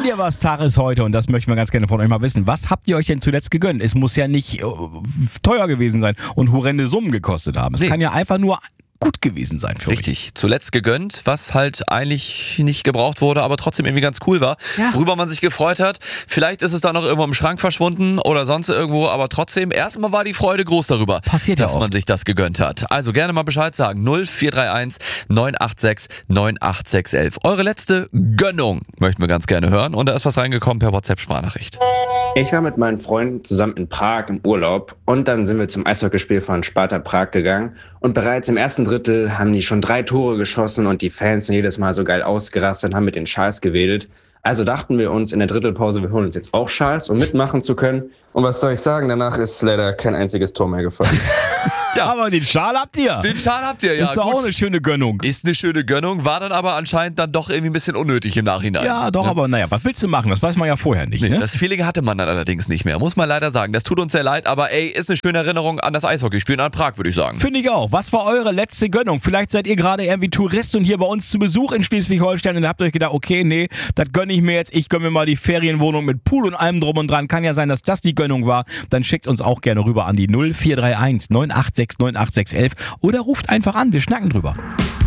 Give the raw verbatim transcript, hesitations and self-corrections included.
Gönn dir was Tages heute und das möchten wir ganz gerne von euch mal wissen. Was habt ihr euch denn zuletzt gegönnt? Es muss ja nicht äh, teuer gewesen sein und horrende Summen gekostet haben. Es Nee. kann ja einfach nur gut gewesen sein für euch. Richtig, zuletzt gegönnt, was halt eigentlich nicht gebraucht wurde, aber trotzdem irgendwie ganz cool war, Ja. worüber man sich gefreut hat. Vielleicht ist es da noch irgendwo im Schrank verschwunden oder sonst irgendwo, aber trotzdem, erstmal war die Freude groß darüber, Passiert ja dass oft. man sich das gegönnt hat. Also gerne mal Bescheid sagen, null vier drei eins neun acht sechs neun acht sechs eins. Eure letzte Gönnung möchten wir ganz gerne hören und da ist was reingekommen per WhatsApp-Sprachnachricht. Ich war mit meinen Freunden zusammen in Prag im Urlaub und dann sind wir zum Eishockeyspiel von Sparta Prag gegangen und bereits im ersten Drittel haben die schon drei Tore geschossen und die Fans sind jedes Mal so geil ausgerastet und haben mit den Schals gewedelt. Also dachten wir uns in der Drittelpause, wir holen uns jetzt auch Schals, um mitmachen zu können. Und was soll ich sagen, danach ist leider kein einziges Tor mehr gefallen. Ja. Aber den Schal habt ihr. Den Schal habt ihr, ja. ist doch gut. auch eine schöne Gönnung. Ist eine schöne Gönnung, war dann aber anscheinend dann doch irgendwie ein bisschen unnötig im Nachhinein. Ja, doch, aber naja, was willst du machen? Das weiß man ja vorher nicht. Nee, Ne? das Feeling hatte man dann allerdings nicht mehr, muss man leider sagen. Das tut uns sehr leid, aber ey, ist eine schöne Erinnerung an das Eishockeyspielen an Prag, würde ich sagen. Finde ich auch. Was war eure letzte Gönnung? Vielleicht seid ihr gerade irgendwie Tourist und hier bei uns zu Besuch in Schleswig-Holstein und habt euch gedacht, okay, nee, das gönne ich mir jetzt. Ich gönne mir mal die Ferienwohnung mit Pool und allem drum und dran. Kann ja sein, dass das die Gönnung war. Dann schickt uns auch gerne rüber an die null vier drei eins neun acht sechs neun acht sechs eins oder ruft einfach an. Wir schnacken drüber.